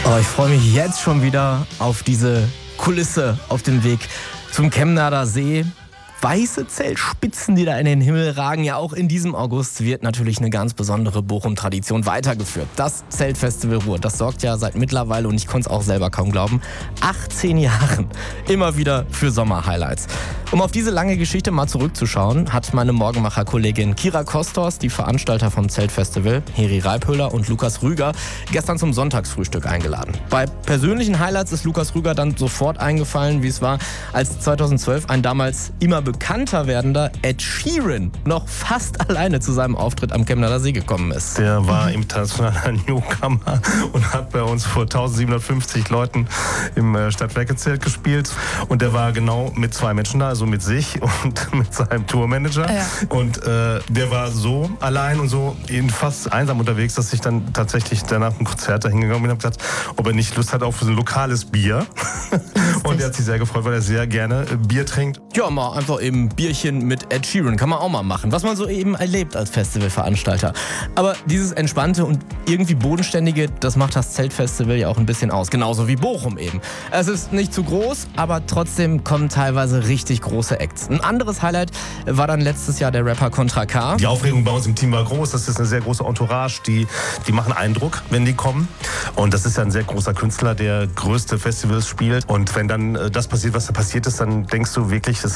Oh, ich freue mich jetzt schon wieder auf diese Kulisse auf dem Weg zum Kemnader See. Weiße Zeltspitzen, die da in den Himmel ragen. Ja, auch in diesem August wird natürlich eine ganz besondere Bochum-Tradition weitergeführt. Das Zeltfestival Ruhr, das sorgt ja seit mittlerweile, und ich konnte es auch selber kaum glauben, 18 Jahren immer wieder für Sommerhighlights. Um auf diese lange Geschichte mal zurückzuschauen, hat meine Morgenmacher-Kollegin Kira Kostors die Veranstalter vom Zeltfestival, Heri Reiphöller und Lukas Rüger, gestern zum Sonntagsfrühstück eingeladen. Bei persönlichen Highlights ist Lukas Rüger dann sofort eingefallen, wie es war, als 2012 ein damals immer bekannter werdender Ed Sheeran noch fast alleine zu seinem Auftritt am Kemnader See gekommen ist. Der war internationaler Newcomer und hat bei uns vor 1750 Leuten im Stadtwerkezelt gespielt. Und der war genau mit zwei Menschen da, also mit sich und mit seinem Tourmanager. Ja. Und der war so allein und so fast einsam unterwegs, dass ich dann tatsächlich danach ein Konzert dahin gegangen bin und habe gesagt, ob er nicht Lust hat auf so ein lokales Bier. Und er hat sich sehr gefreut, weil er sehr gerne Bier trinkt. Ja, mal einfach eben Bierchen mit Ed Sheeran kann man auch mal machen, was man so eben erlebt als Festivalveranstalter. Aber dieses Entspannte und irgendwie Bodenständige, das macht das Zeltfestival ja auch ein bisschen aus. Genauso wie Bochum eben. Es ist nicht zu groß, aber trotzdem kommen teilweise richtig große Acts. Ein anderes Highlight war dann letztes Jahr der Rapper Contra K. Die Aufregung bei uns im Team war groß. Das ist eine sehr große Entourage. Die machen Eindruck, wenn die kommen. Und das ist ja ein sehr großer Künstler, der größte Festivals spielt. Und wenn dann das passiert, was da passiert ist, dann denkst du wirklich,